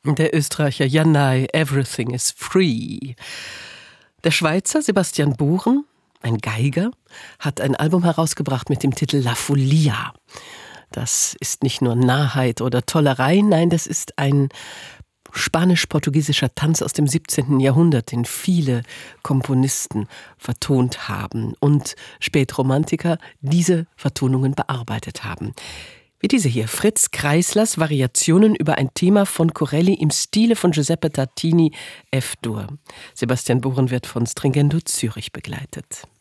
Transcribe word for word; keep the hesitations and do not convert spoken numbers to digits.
Der Österreicher Janai, Everything is Free. Der Schweizer Sebastian Buren, ein Geiger, hat ein Album herausgebracht mit dem Titel La Folia. Das ist nicht nur Narrheit oder Tollerei, nein, das ist ein spanisch-portugiesischer Tanz aus dem siebzehnten Jahrhundert, den viele Komponisten vertont haben und Spätromantiker diese Vertonungen bearbeitet haben. Wie diese hier, Fritz Kreislers Variationen über ein Thema von Corelli im Stile von Giuseppe Tartini, F-Dur. Sebastian Buren wird von Stringendo Zürich begleitet.